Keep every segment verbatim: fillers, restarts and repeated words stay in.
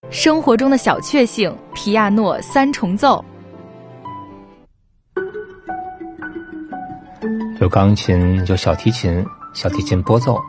生活中的小确幸，皮亚诺三重奏。 有钢琴，有小提琴，小提琴拨奏。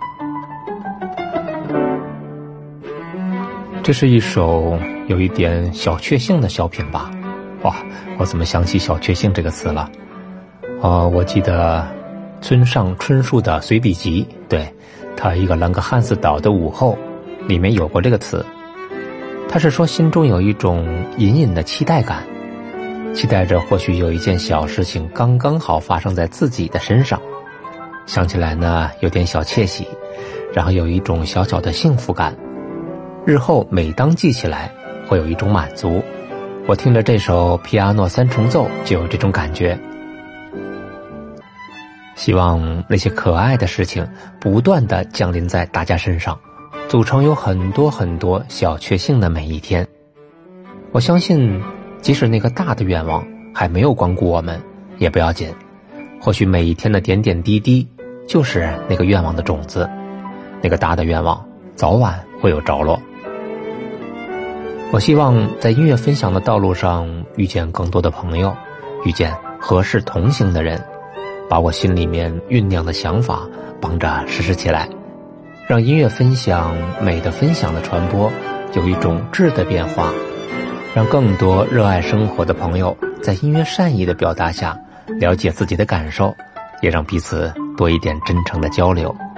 这是一首有一点小确幸的小品吧？哇，我怎么想起小确幸这个词了？哦，我记得村上春树的随笔集，对，他一个兰格汉斯岛的午后里面有过这个词。他是说心中有一种隐隐的期待感，期待着或许有一件小事情刚刚好发生在自己的身上，想起来呢有点小窃喜，然后有一种小小的幸福感，日后每当记起来会有一种满足。我听着这首皮亚诺三重奏就有这种感觉。希望那些可爱的事情不断地降临在大家身上，组成有很多很多小确幸的每一天。我相信即使那个大的愿望还没有光顾我们也不要紧，或许每一天的点点滴滴就是那个愿望的种子，那个大的愿望早晚会有着落。我希望在音乐分享的道路上遇见更多的朋友，遇见合适同行的人，把我心里面酝酿的想法帮着实施起来，让音乐分享、美的分享的传播有一种质的变化，让更多热爱生活的朋友在音乐善意的表达下了解自己的感受，也让彼此多一点真诚的交流。